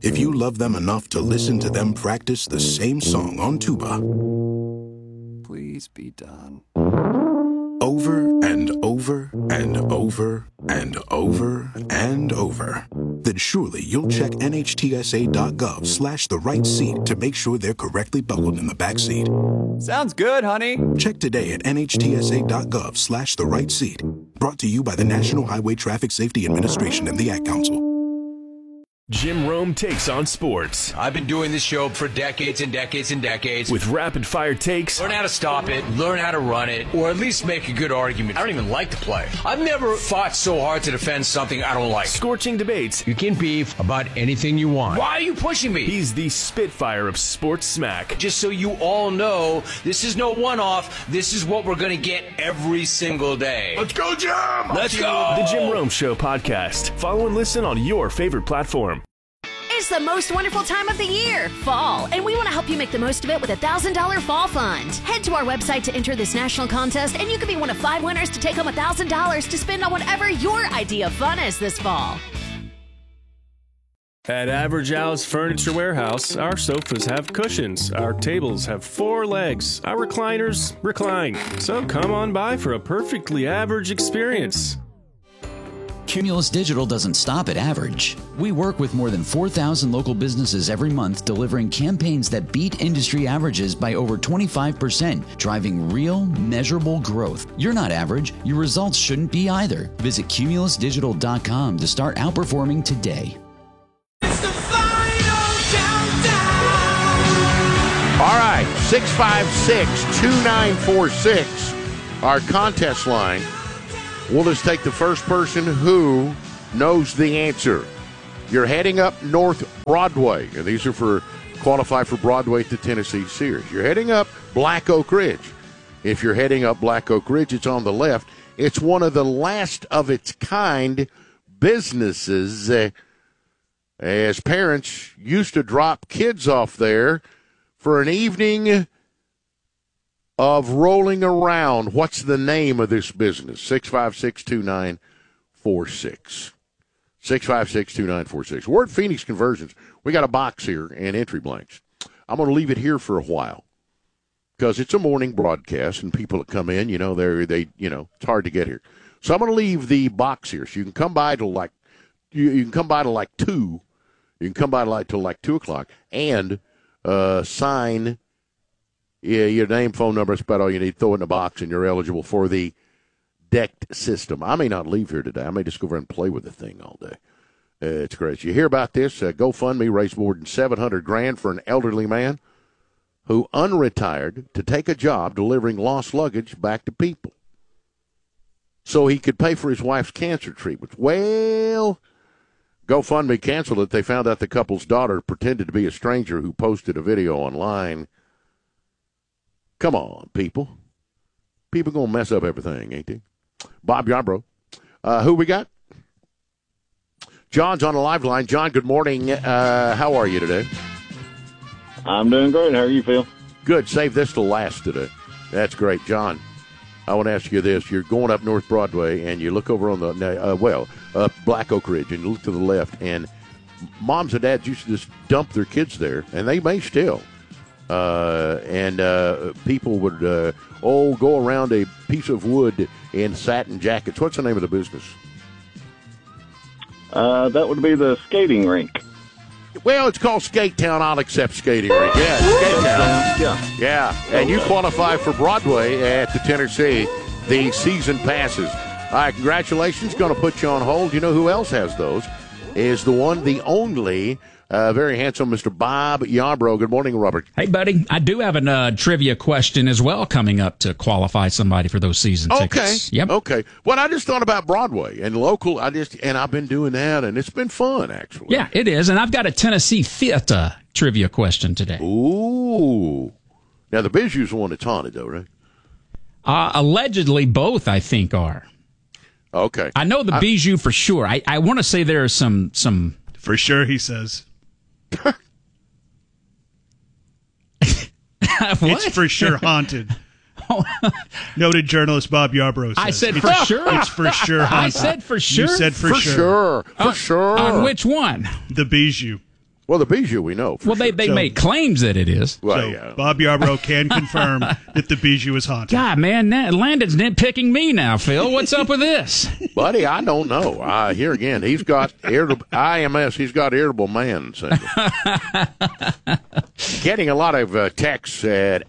if you love them enough to listen to them practice the same song on tuba. Please be done. Over and over and over and over and over. Then surely you'll check NHTSA.gov/the right seat to make sure they're correctly buckled in the back seat. Sounds good, honey. Check today at NHTSA.gov/the right seat. Brought to you by the National Highway Traffic Safety Administration and the Ad Council. Jim Rome takes on sports. I've been doing this show for decades and decades and decades. With rapid-fire takes. Learn how to stop it, learn how to run it, or at least make a good argument. I don't even like to play. I've never fought so hard to defend something I don't like. Scorching debates. You can beef about anything you want. Why are you pushing me? He's the Spitfire of sports smack. Just so you all know, this is no one-off. This is what we're going to get every single day. Let's go, Jim! Let's go! The Jim Rome Show podcast. Follow and listen on your favorite platform. It's the most wonderful time of the year, fall, and we want to help you make the most of it with a $1,000 fall fund. Head to our website to enter this national contest, and you could be one of 5 winners to take home $1,000 to spend on whatever your idea of fun is this fall. At Average Al's Furniture Warehouse, our sofas have cushions, our tables have 4 legs, our recliners recline. So come on by for a perfectly average experience. Cumulus Digital doesn't stop at average. We work with more than 4,000 local businesses every month, delivering campaigns that beat industry averages by over 25%, driving real, measurable growth. You're not average. Your results shouldn't be either. Visit cumulusdigital.com to start outperforming today. It's the final countdown. All right, 656-2946, our contest line. We'll just take the first person who knows the answer. You're heading up North Broadway, and these are for qualify for Broadway at the Tennessee Series. You're heading up Black Oak Ridge. If you're heading up Black Oak Ridge, it's on the left. It's one of the last of its kind businesses, as parents used to drop kids off there for an evening of rolling around. What's the name of this business? 656-2946. 656-2946. We're at Phoenix Conversions. We got a box here and entry blanks. I'm going to leave it here for a while because it's a morning broadcast and people that come in, it's hard to get here. So I'm going to leave the box here so you can come by to like 2. You can come by till like 2 o'clock and sign your name, phone number, that's about all you need. Throw it in a box, and you're eligible for the decked system. I may not leave here today. I may just go over and play with the thing all day. It's great. You hear about this? GoFundMe raised more than $700,000 for an elderly man who unretired to take a job delivering lost luggage back to people so he could pay for his wife's cancer treatments. Well, GoFundMe canceled it. They found out the couple's daughter pretended to be a stranger who posted a video online. Come on, people. People going to mess up everything, ain't they? Bob Yarbrough. Who we got? John's on the live line. John, good morning. How are you today? I'm doing great. How are you, Phil? Good. Save this till last today. That's great. John, I want to ask you this. You're going up North Broadway, and you look over on the, Black Oak Ridge, and you look to the left, and moms and dads used to just dump their kids there, and they may still. People would go around a piece of wood in satin jackets. What's the name of the business? That would be the skating rink. Well, it's called Skate Town. I'll accept skating rink. Yeah, Skate Town. Yeah. And you qualify for Broadway at the Tennessee. The season passes. All right, congratulations. Going to put you on hold. You know who else has those? Is the one, the only, very handsome Mr. Bob Yarbrough. Good morning, Robert. Hey, buddy. I do have a trivia question as well coming up to qualify somebody for those season tickets. Yep. Okay. Well, I just thought about Broadway and local. I've been doing that, and it's been fun, actually. Yeah, it is. And I've got a Tennessee theater trivia question today. Ooh. Now, the Bijou's the one that's haunted, though, right? Allegedly, both, I think, are. Okay. I know the Bijou for sure. I want to say there are some. For sure, he says. It's for sure haunted. Noted journalist Bob Yarbrough says. I said for sure. It's for sure haunted. I said for sure. You said for sure. For sure. On which one? The Bijou. Well, the Bijou we know. Well, they make claims that it is. Well, So yeah. Bob Yarborough can confirm that the Bijou is haunted. God, man, Landon's nitpicking me now, Phil. What's up with this? Buddy, I don't know. Here again, he's got IMS. He's got irritable man syndrome. Getting a lot of texts at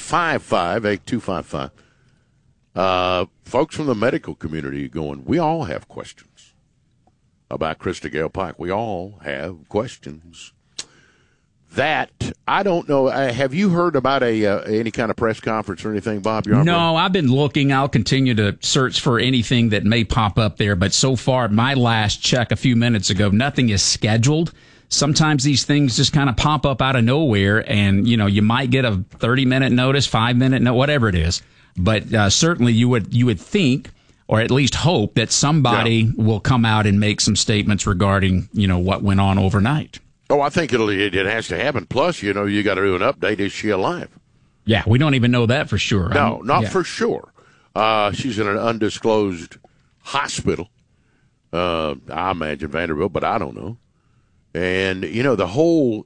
855-8255. Folks from the medical community going, we all have questions about Krista Gale Pike. We all have questions. That, I don't know. Have you heard about any kind of press conference or anything, Bob? No, I've been looking. I'll continue to search for anything that may pop up there. But so far, my last check a few minutes ago, nothing is scheduled. Sometimes these things just kind of pop up out of nowhere, and, you might get a 30-minute notice, 5-minute notice, whatever it is. But certainly you would think, or at least hope, that somebody will come out and make some statements regarding, what went on overnight. Oh, I think it has to happen. Plus, you got to do an update. Is she alive? Yeah, we don't even know that for sure. No, for sure. She's in an undisclosed hospital. I imagine Vanderbilt, but I don't know. And, the whole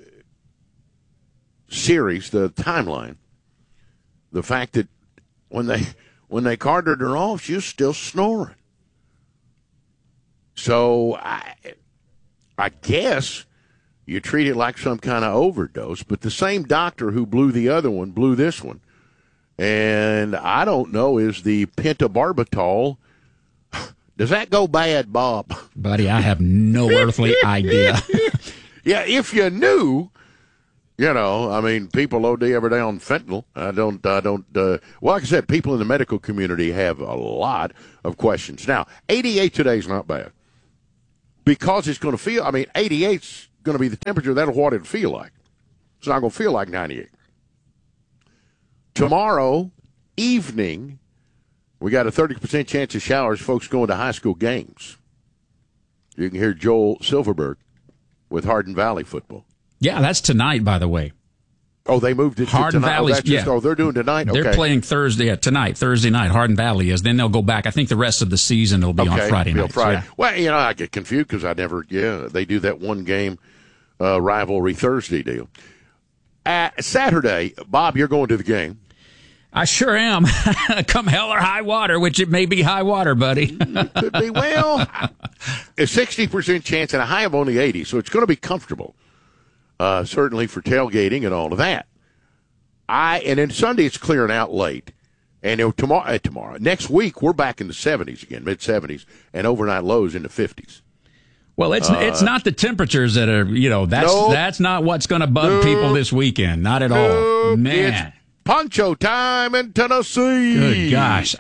series, the timeline, the fact that when they carted her off, she was still snoring. So I guess you treat it like some kind of overdose, but the same doctor who blew the other one blew this one. And I don't know, is the pentobarbital, does that go bad, Bob? Buddy, I have no earthly idea. Yeah, if you knew, people OD every day on fentanyl. Well, like I said, people in the medical community have a lot of questions. Now, 88 today is not bad because it's going to feel, 88's going to be the temperature. That's what it'll feel like. It's not going to feel like 98. Tomorrow evening, we got a 30% chance of showers, folks going to high school games. You can hear Joel Silverberg with Hardin Valley football. Yeah, that's tonight, by the way. Oh, they moved it to Hardin tonight. Valley. They're doing tonight? Okay. They're playing Thursday, Thursday night. Hardin Valley is. Then they'll go back. I think the rest of the season will be on Friday night. Yeah. Well, I get confused because they do that one game rivalry Thursday deal. Saturday, Bob, you're going to the game. I sure am. Come hell or high water, which it may be high water, buddy. Could be. Well, a 60% chance and a high of only 80, so it's going to be comfortable. Certainly for tailgating and all of that. And then Sunday it's clearing out late. And tomorrow, next week, we're back in the 70s again, mid-70s, and overnight lows in the 50s. Well, it's not the temperatures that are, that's not what's going to bug people this weekend. Not at all. Man. It's poncho time in Tennessee. Good gosh.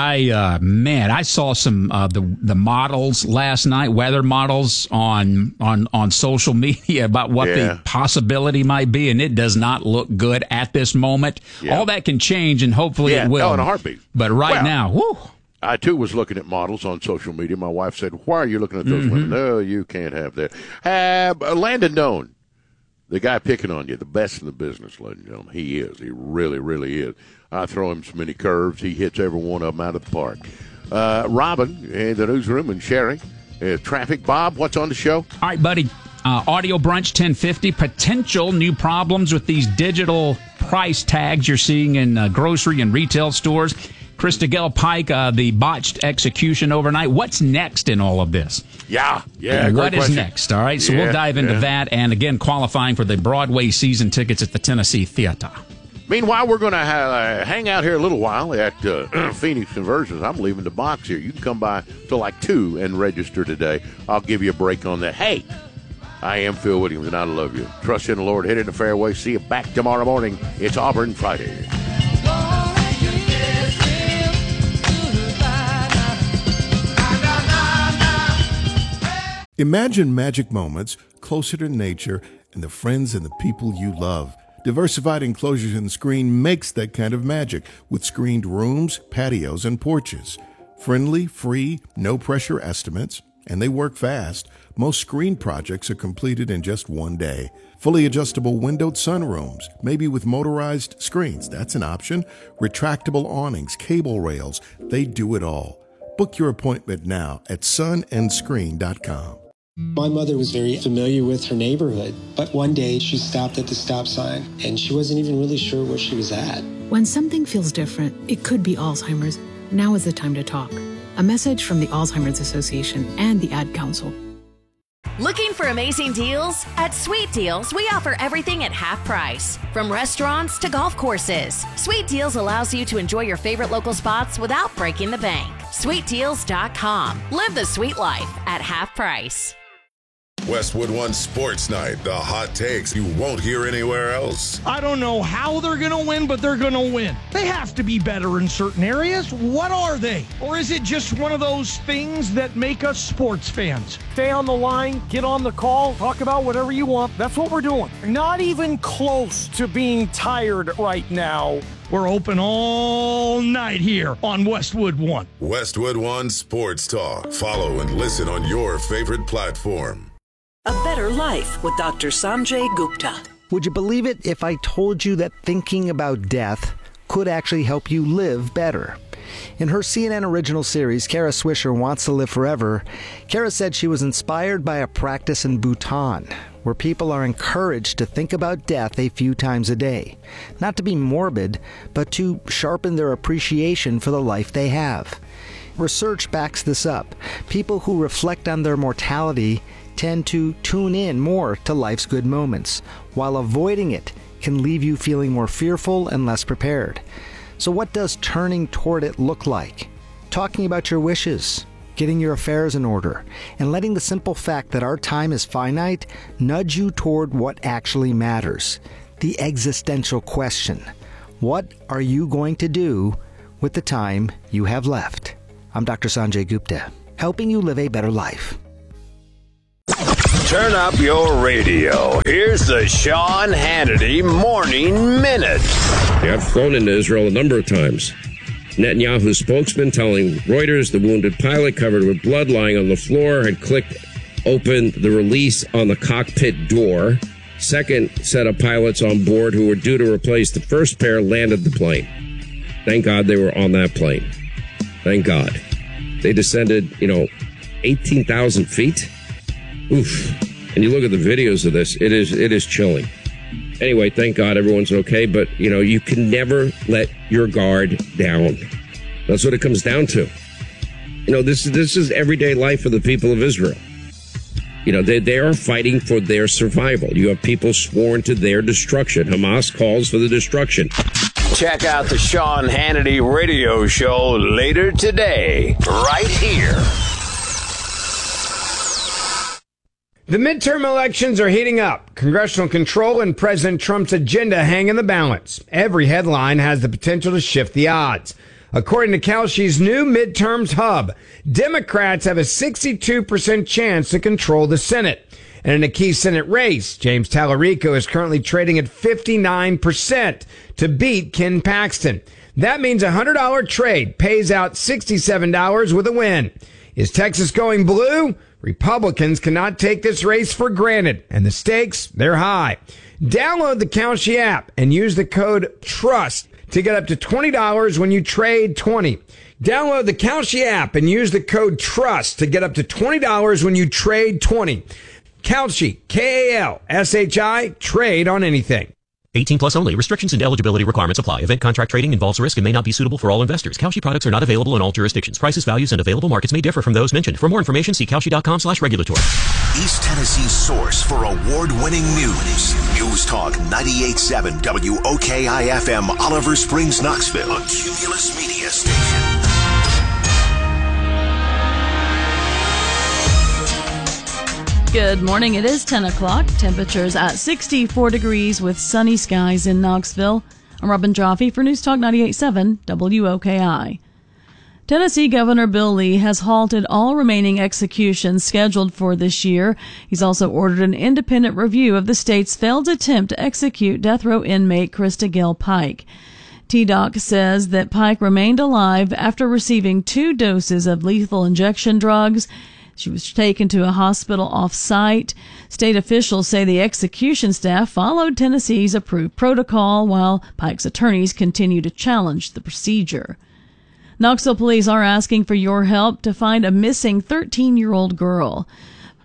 I saw some the models last night, weather models on social media about what the possibility might be, and it does not look good at this moment. Yeah. All that can change, and hopefully it will. In a heartbeat. But now, whew. I, too, was looking at models on social media. My wife said, why are you looking at those women? No, you can't have that. Landon Doan. The guy picking on you, the best in the business, ladies and gentlemen. He is. He really, really is. I throw him so many curves. He hits every one of them out of the park. Robin in the newsroom and Sherry. Traffic. Bob, what's on the show? All right, buddy. Audio Brunch 1050. Potential new problems with these digital price tags you're seeing in grocery and retail stores. Krista Gale Pike, the botched execution overnight. What's next in all of this? Yeah. What is next? All right, so we'll dive into that. And again, qualifying for the Broadway season tickets at the Tennessee Theater. Meanwhile, we're going to hang out here a little while at Phoenix Conversions. I'm leaving the box here. You can come by till like 2 and register today. I'll give you a break on that. Hey, I am Phil Williams, and I love you. Trust in the Lord. Hit it in the fairway. See you back tomorrow morning. It's Auburn Friday. Imagine magic moments closer to nature and the friends and the people you love. Diversified Enclosures and Screen makes that kind of magic with screened rooms, patios, and porches. Friendly, free, no-pressure estimates, and they work fast. Most screen projects are completed in just one day. Fully adjustable windowed sunrooms, maybe with motorized screens. That's an option. Retractable awnings, cable rails, they do it all. Book your appointment now at sunandscreen.com. My mother was very familiar with her neighborhood, but one day she stopped at the stop sign and she wasn't even really sure where she was at. When something feels different, it could be Alzheimer's. Now is the time to talk. A message from the Alzheimer's Association and the Ad Council. Looking for amazing deals? At Sweet Deals, we offer everything at half price. From restaurants to golf courses, Sweet Deals allows you to enjoy your favorite local spots without breaking the bank. SweetDeals.com. Live the sweet life at half price. Westwood One Sports Night, the hot takes you won't hear anywhere else. I don't know how they're going to win, but they're going to win. They have to be better in certain areas. What are they? Or is it just one of those things that make us sports fans? Stay on the line, get on the call, talk about whatever you want. That's what we're doing. Not even close to being tired right now. We're open all night here on Westwood One. Westwood One Sports Talk. Follow and listen on your favorite platform. A Better Life with Dr. Sanjay Gupta. Would you believe it if I told you that thinking about death could actually help you live better? In her CNN original series, Kara Swisher Wants to Live Forever, Kara said she was inspired by a practice in Bhutan, where people are encouraged to think about death a few times a day. Not to be morbid, but to sharpen their appreciation for the life they have. Research backs this up. People who reflect on their mortality tend to tune in more to life's good moments, while avoiding it can leave you feeling more fearful and less prepared. So what does turning toward it look like? Talking about your wishes, getting your affairs in order, and letting the simple fact that our time is finite nudge you toward what actually matters. The existential question. What are you going to do with the time you have left? I'm Dr. Sanjay Gupta, helping you live a better life. Turn up your radio. Here's the Sean Hannity Morning Minute. Yeah, I've flown into Israel a number of times. Netanyahu's spokesman telling Reuters the wounded pilot covered with blood lying on the floor had clicked open the release on the cockpit door. Second set of pilots on board who were due to replace the first pair landed the plane. Thank God they were on that plane. Thank God. They descended, 18,000 feet. Oof. And you look at the videos of this, it is chilling. Anyway, thank God everyone's okay, but, you can never let your guard down. That's what it comes down to. This is everyday life for the people of Israel. They are fighting for their survival. You have people sworn to their destruction. Hamas calls for the destruction. Check out the Sean Hannity radio show later today, right here. The midterm elections are heating up. Congressional control and President Trump's agenda hang in the balance. Every headline has the potential to shift the odds. According to Kelsey's new midterms hub, Democrats have a 62% chance to control the Senate. And in a key Senate race, James Tallarico is currently trading at 59% to beat Ken Paxton. That means a $100 trade pays out $67 with a win. Is Texas going blue? Republicans cannot take this race for granted, and the stakes, they're high. Download the Kalshi app and use the code TRUST to get up to $20 when you trade 20. Download the Kalshi app and use the code TRUST to get up to $20 when you trade 20. Kalshi, K-A-L-S-H-I, trade on anything. 18 plus only. Restrictions and eligibility requirements apply. Event contract trading involves risk and may not be suitable for all investors. Kalshi products are not available in all jurisdictions. Prices, values, and available markets may differ from those mentioned. For more information, see Kalshi.com/regulatory. East Tennessee's source for award-winning news. News Talk 98.7 WOKI-FM, Oliver Springs, Knoxville. A Cumulus Media Station. Good morning. It is 10 o'clock. Temperatures at 64 degrees with sunny skies in Knoxville. I'm Robin Jaffe for News Talk 98.7 WOKI. Tennessee Governor Bill Lee has halted all remaining executions scheduled for this year. He's also ordered an independent review of the state's failed attempt to execute death row inmate Krista Gale Pike. TDOC says that Pike remained alive after receiving 2 doses of lethal injection drugs. She was taken to a hospital off-site. State officials say the execution staff followed Tennessee's approved protocol, while Pike's attorneys continue to challenge the procedure. Knoxville police are asking for your help to find a missing 13-year-old girl.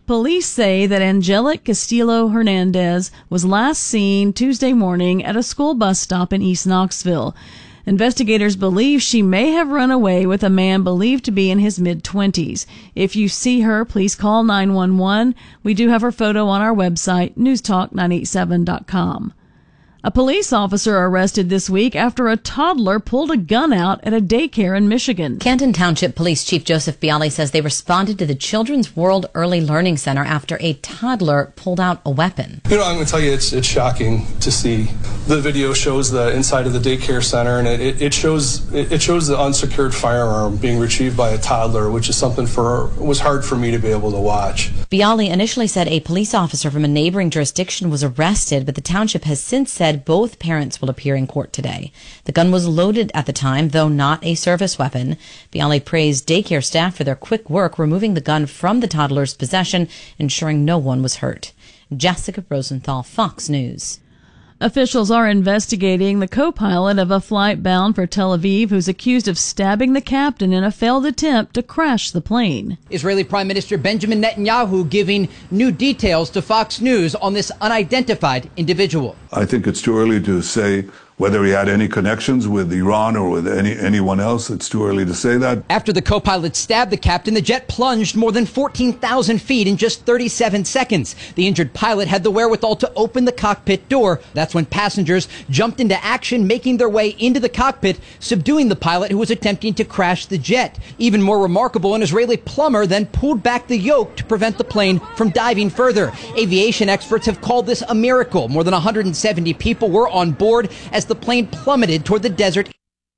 Police say that Angelic Castillo Hernandez was last seen Tuesday morning at a school bus stop in East Knoxville. Investigators believe she may have run away with a man believed to be in his mid-20s. If you see her, please call 911. We do have her photo on our website, newstalk987.com. A police officer arrested this week after a toddler pulled a gun out at a daycare in Michigan. Canton Township Police Chief Joseph Bialy says they responded to the Children's World Early Learning Center after a toddler pulled out a weapon. I'm going to tell you, it's shocking to see. The video shows the inside of the daycare center, and it shows the unsecured firearm being retrieved by a toddler, which is something was hard for me to be able to watch. Bialy initially said a police officer from a neighboring jurisdiction was arrested, but the township has since said both parents will appear in court today. The gun was loaded at the time, though not a service weapon. Bialy praised daycare staff for their quick work removing the gun from the toddler's possession, ensuring no one was hurt. Jessica Rosenthal, Fox News. Officials are investigating the co-pilot of a flight bound for Tel Aviv who's accused of stabbing the captain in a failed attempt to crash the plane. Israeli Prime Minister Benjamin Netanyahu giving new details to Fox News on this unidentified individual. I think it's too early to say whether he had any connections with Iran or with anyone else. It's too early to say that. After the co-pilot stabbed the captain, the jet plunged more than 14,000 feet in just 37 seconds. The injured pilot had the wherewithal to open the cockpit door. That's when passengers jumped into action, making their way into the cockpit, subduing the pilot who was attempting to crash the jet. Even more remarkable, an Israeli plumber then pulled back the yoke to prevent the plane from diving further. Aviation experts have called this a miracle. More than 170 people were on board as the plane plummeted toward the desert.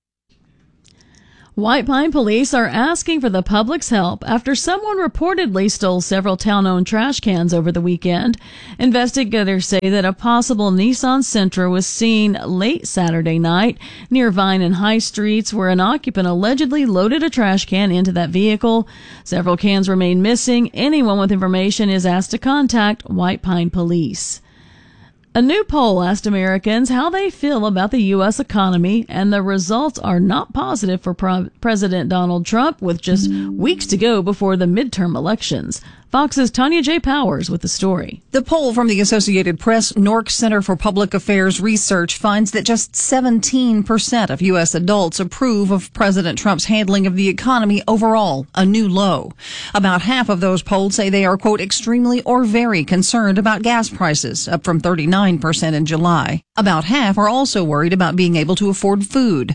White Pine police are asking for the public's help after someone reportedly stole several town-owned trash cans over the weekend. Investigators say that a possible Nissan Sentra was seen late Saturday night near Vine and High Streets, where an occupant allegedly loaded a trash can into that vehicle. Several cans remain missing. Anyone with information is asked to contact White Pine Police. A new poll asked Americans how they feel about the U.S. economy, and the results are not positive for President Donald Trump, with just weeks to go before the midterm elections. Fox's Tanya J. Powers with the story. The poll from the Associated Press Nork Center for Public Affairs Research finds that just 17% of U.S. adults approve of President Trump's handling of the economy overall, a new low. About half of those polled say they are, quote, extremely or very concerned about gas prices, up from 39% in July. About half are also worried about being able to afford food.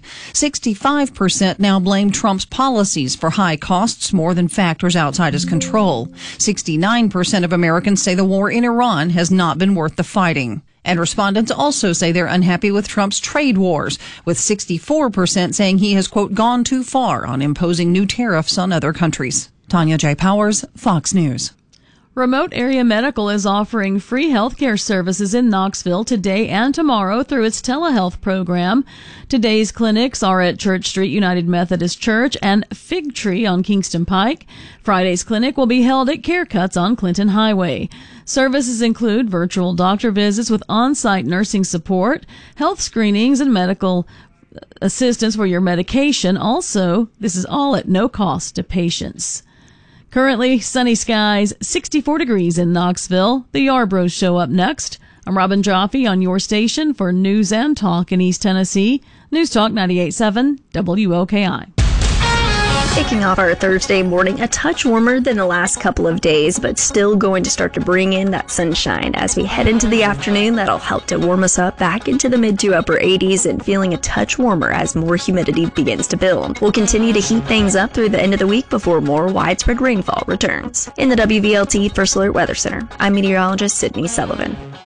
65% now blame Trump's policies for high costs more than factors outside his control. 69% of Americans say the war in Iran has not been worth the fighting. And respondents also say they're unhappy with Trump's trade wars, with 64% saying he has, quote, gone too far on imposing new tariffs on other countries. Tanya J. Powers, Fox News. Remote Area Medical is offering free healthcare services in Knoxville today and tomorrow through its telehealth program. Today's clinics are at Church Street United Methodist Church and Fig Tree on Kingston Pike. Friday's clinic will be held at Care Cuts on Clinton Highway. Services include virtual doctor visits with on-site nursing support, health screenings, and medical assistance for your medication. Also, this is all at no cost to patients. Currently, sunny skies, 64 degrees in Knoxville. The Yarbrough Show up next. I'm Robin Joffe on your station for News and Talk in East Tennessee. News Talk 98.7 WOKI. Kicking off our Thursday morning a touch warmer than the last couple of days, but still going to start to bring in that sunshine. As we head into the afternoon, that'll help to warm us up back into the mid to upper 80s and feeling a touch warmer as more humidity begins to build. We'll continue to heat things up through the end of the week before more widespread rainfall returns. In the WVLT First Alert Weather Center, I'm meteorologist Sydney Sullivan.